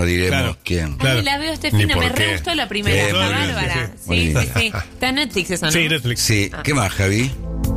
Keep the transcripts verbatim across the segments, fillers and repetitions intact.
No diremos Claro. quién. Claro. Ay, la veo, Estefina, me por re qué. gustó la primera, Sí, está muy bien, bárbara. sí, sí. Muy Sí, sí, bien. sí. Está en Netflix esa, ¿no? Sí, Netflix. Sí, ¿qué más, Javi?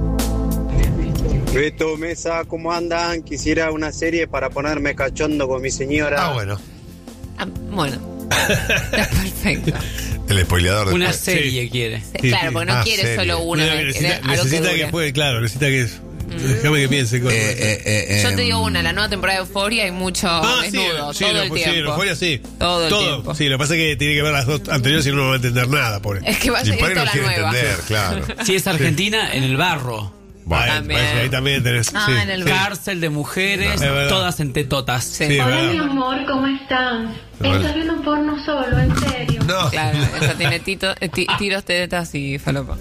Beto, Mesa, ¿cómo andan? Quisiera una serie para ponerme cachondo con mi señora. Ah, bueno. Ah, bueno. Está perfecto. El spoileador de Una después. serie quiere. Sí, claro, porque no Ah, quiere serie. solo una. Una que quiere necesita, algo que necesita que, dure. fue, claro, necesita que. Déjame que piense. Con... Eh, eh, eh, Yo te eh, digo una, la nueva temporada de Euphoria hay mucho Ah, sí, desnudo, sí, todo lo- el sí, tiempo. Euphoria sí. Todo el tiempo. Sí, lo que pasa es que tiene que ver las dos anteriores y uno no va a entender nada, pobre. Es que Y vaya por ahí directo a no la quiere nueva. entender, claro. Si es Argentina, en el barro. Bueno, Ahí, También. parece, ahí también tenés. Ah, sí, en el sí. Cárcel de mujeres, Es verdad. todas en tetotas. Sí. Sí, es Hola, verdad. mi amor, ¿cómo están? Estás viendo un porno solo, en serio. no. Claro, esa tiene tito, eh, ti- tiros, tetas y falopa.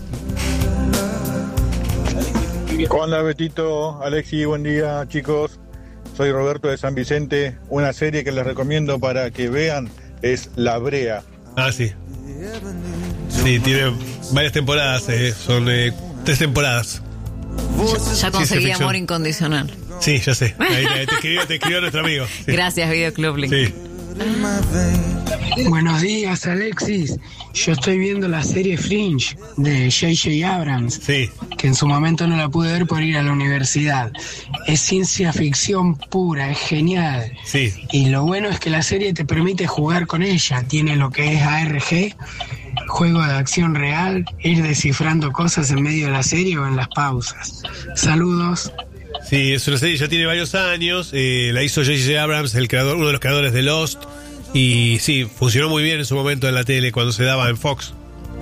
¿Cómo anda, Betito? Alexi, buen día, chicos. Soy Roberto de San Vicente. Una serie que les recomiendo para que vean es La Brea. Ah, sí. Sí, tiene varias temporadas. eh, son eh, tres temporadas. Ya conseguí ficción. amor incondicional. Sí, ya sé. Ahí te, te escribió, te escribió nuestro amigo. Sí. Gracias, Videoclub Link. Sí. Buenos días, Alexis. Yo estoy viendo la serie Fringe de J J Abrams, Sí. que en su momento no la pude ver por ir a la universidad. Es ciencia ficción pura, es genial. Sí. Y lo bueno es que la serie te permite jugar con ella. Tiene lo que es A R G, juego de acción real, ir descifrando cosas en medio de la serie o en las pausas. Saludos. Sí, es una serie, ya tiene varios años. eh, la hizo J J Abrams, el creador, uno de los creadores de Lost. Y sí, funcionó muy bien en su momento en la tele cuando se daba en Fox.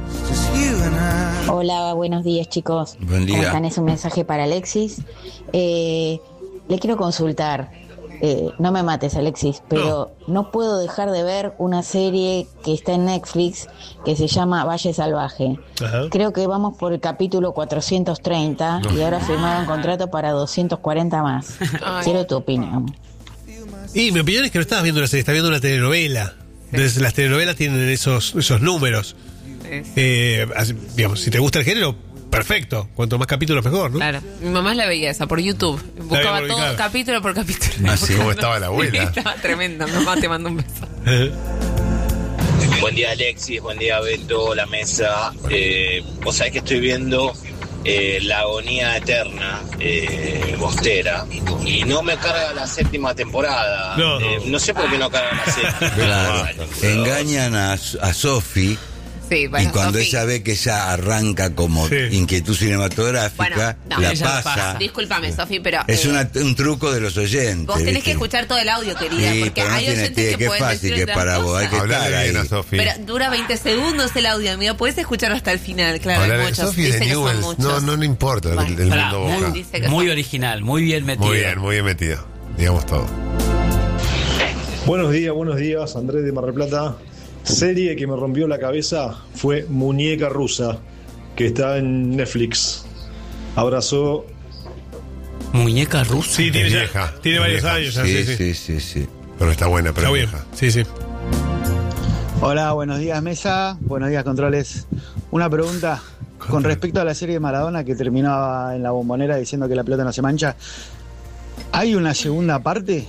Hola, buenos días, chicos. Buen día. ¿Cómo están? Es un mensaje para Alexis. Eh, le quiero consultar. Eh, no me mates, Alexis, pero no. puedo dejar de ver una serie que está en Netflix que se llama Valle Salvaje. Ajá. Creo que vamos por el capítulo cuatrocientos treinta y ahora firmaron contrato para doscientos cuarenta más. Ay. Quiero tu opinión. Y mi opinión es que no estabas viendo una serie, estás viendo una telenovela. Entonces las telenovelas tienen esos, esos números. Eh, así, digamos, si te gusta el género, perfecto. Cuanto más capítulos mejor, ¿no? Claro, mi mamá la veía esa por YouTube. Buscaba por- todo claro. capítulo por capítulo. Ah, sí. ¿Cómo estaba la abuela? Estaba tremenda, mamá te mando un beso. Eh, Buen día, Alexis, buen día, Beto, la mesa. Eh, vos sabés que estoy viendo eh, La Agonía Eterna, eh, Bostera, y no me carga la séptima temporada. No. Eh, no sé por qué no carga la séptima. Claro. Engañan a, a Sofi. Sí, bueno, Y cuando Sofi. ella ve que ella arranca como Sí. inquietud cinematográfica, Bueno, no, la ella la pasa. pasa. Discúlpame, Sofi, pero Es eh, una- un truco de los oyentes. vos tenés ¿viste? que escuchar todo el audio, querida, Sí, porque pero no hay tiene, oyentes tiene que que pueden fácil decir que otras para vos. Hay que cosas. estar Hablale bien ahí. a Sofi. Pero dura veinte segundos el audio, amigo. Podés escucharlo hasta el final, claro. Hay Hablale- muchos. Sofi Dice de que son Newell's. muchos. No, no le importa el, Bueno, el Pará, mundo muy, Boca. dice que muy son- original, muy bien metido. Muy bien, muy bien metido. Digamos todo. Buenos días, buenos días, Andrés de Mar del Plata. Serie que me rompió la cabeza fue Muñeca Rusa, que está en Netflix. Abrazó. Muñeca rusa. Sí, tiene, Es ya- vieja, tiene es varios vieja. años ya, Sí, sí, sí. sí, sí, sí. Pero está buena, pero Está es bien. vieja. Sí, sí. Hola, buenos días, Mesa. Buenos días, Controles. Una pregunta con respecto a la serie de Maradona que terminaba en la Bombonera diciendo que la pelota no se mancha. ¿Hay una segunda parte?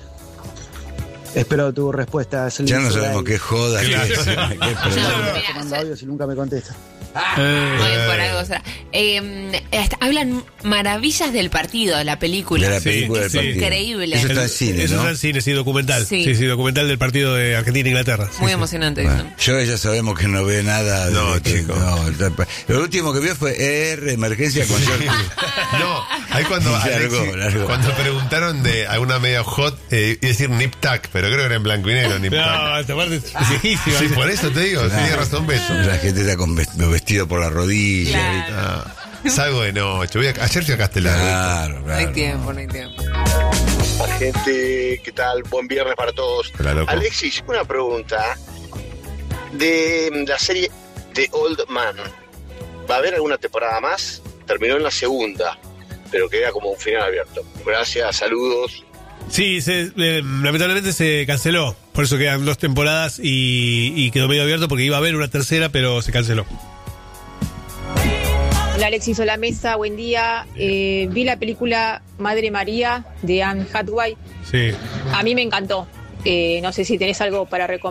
Espero tu respuesta. Es el Ya no inicio de sabemos ahí. qué joda, qué, Claro. qué No, problema. mira, Manda audios y nunca me contesta. Muy bien, por algo será. Eh, hasta- hablan maravillas del partido, de la película. De la Sí, película del sí. partido. Increíble. Eso está en cine, Eso ¿no? está en cine, sí, documental. Sí. Sí, sí, documental del partido de Argentina-Inglaterra. Sí, Muy sí. emocionante. Bueno, dicen. yo ya sabemos que no ve nada. de No, que- chico. no, está- lo último que vio fue E R, emergencia con George. No, ahí cuando, Largo, Alexis- largo. cuando preguntaron de alguna media hot, eh, iba a decir Nip Tuck, pero creo que era en blanco y negro Nip No, Tuck. esta parte es viejísima. Sí, por eso te digo, Claro. tenía razón, Beto. La gente está con vest- vestido por la rodilla. Claro. ¿viste? Ah, salgo de noche. Voy a- ayer fui a Castelar. Claro, No hay claro. tiempo, no hay tiempo. Gente, ¿qué tal? Buen viernes para todos. Hola, loco. Alexis, una pregunta. De la serie The Old Man, ¿va a haber alguna temporada más? Terminó en la segunda, pero queda como un final abierto. Gracias, saludos. Sí, se, eh, lamentablemente se canceló. Por eso quedan dos temporadas y, y quedó medio abierto porque iba a haber una tercera, pero se canceló. Hola Alexis, hola mesa, buen día. Eh, vi la película Madre María de Anne Hathaway. Sí. A mí me encantó. Eh, no sé si tenés algo para recomendar.